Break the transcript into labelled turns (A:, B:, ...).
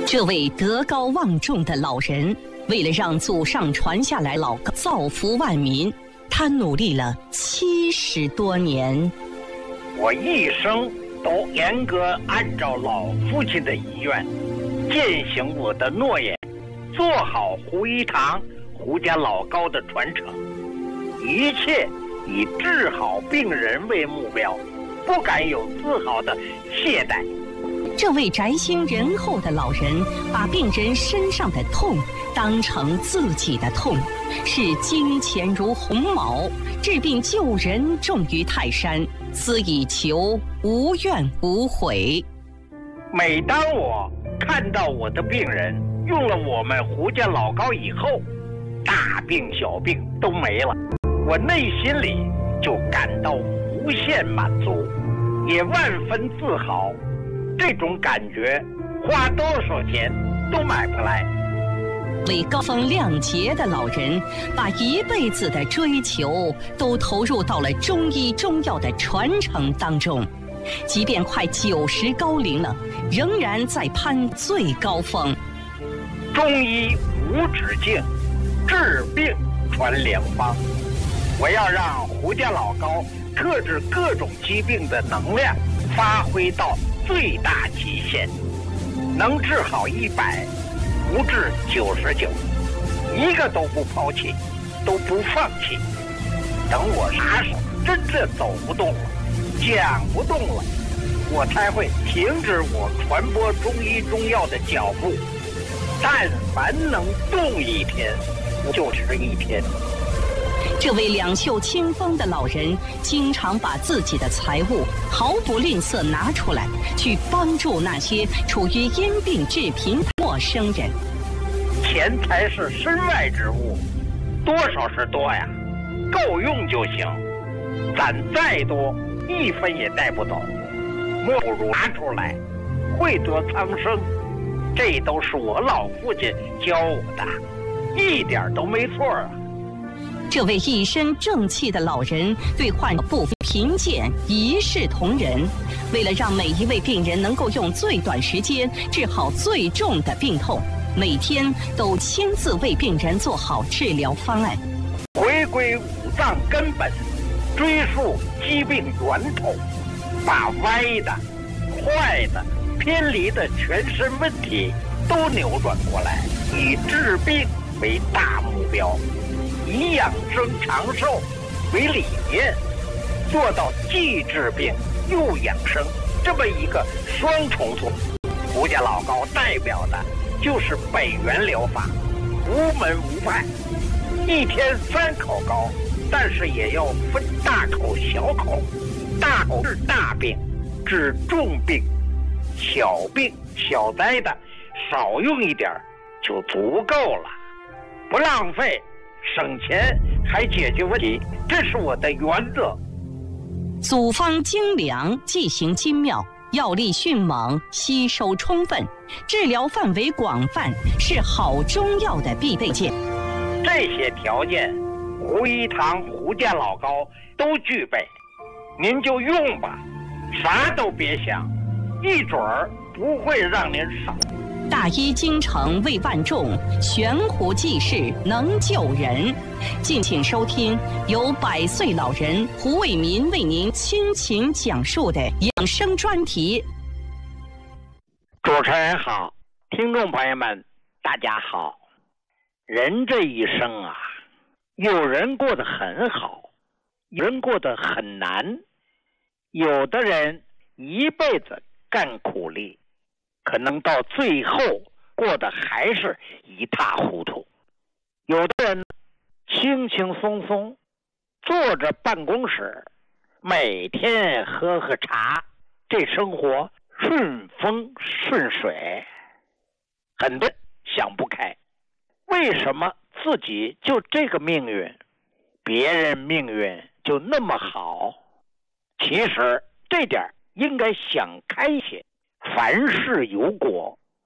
A: 这位德高望重的老人，为了让祖上传下来老高造福万民，他努力了70多年。
B: 我一生都严格按照老父亲的遗愿，践行我的诺言，做好胡一堂胡家老高的传承，一切以治好病人为目标，不敢有丝毫的懈怠。
A: 这位宅心仁厚的老人，把病人身上的痛当成自己的痛，视金钱如鸿毛，治病救人重于泰山，思以求无怨无悔。
B: 每当我看到我的病人用了我们胡家老高以后，大病小病都没了，我内心里就感到无限满足，也万分自豪。这种感觉花多少钱都买不来。
A: 为高风亮节的老人，把一辈子的追求都投入到了中医中药的传承当中，即便快90高龄了，仍然在攀最高峰。
B: 中医无止境，治病传良方。我要让胡家老高克制各种疾病的能量发挥到最大极限，能治好100，不治99，一个都不抛弃，都不放弃。等我啥时候真正走不动了，讲不动了，我才会停止我传播中医中药的脚步。但凡能动一天，就是一天。
A: 这位两袖清风的老人，经常把自己的财物毫不吝啬拿出来，去帮助那些处于因病致贫的陌生人。
B: 钱财是身外之物，多少是多呀，够用就行。攒再多，1分也带不走，莫不如拿出来，惠泽苍生。这都是我老父亲教我的，一点都没错啊。
A: 这位一身正气的老人对患者不贫贱，一视同仁。为了让每一位病人能够用最短时间治好最重的病痛，每天都亲自为病人做好治疗方案，
B: 回归五脏根本，追溯疾病源头，把歪的、坏的、偏离的全身问题都扭转过来，以治病为大目标，以养生长寿为理念，做到既治病又养生这么一个双重作用。胡家老高代表的就是北元疗法，无门无派，一天3口高，但是也要分大口小口，大口治大病，治重病，小病小灾的少用一点就足够了，不浪费，省钱还解决问题，这是我的原则。
A: 组方精良，剂型精妙，药力迅猛，吸收充分，治疗范围广泛，是好中药的必备件。
B: 这些条件，胡一堂胡家老高都具备，您就用吧，啥都别想，一准儿不会让您少。
A: 大医精诚为万众，悬壶济世能救人。敬请收听由100岁老人胡卫民为您倾情讲述的养生专题。
B: 主持人好，听众朋友们大家好。人这一生啊，有人过得很好，有人过得很难，有的人一辈子干苦力，可能到最后过得还是一塌糊涂。有的人轻轻松松坐着办公室，每天喝喝茶，这生活顺风顺水。很多人想不开，为什么自己就这个命运，别人命运就那么好？其实这点应该想开些。凡事有果，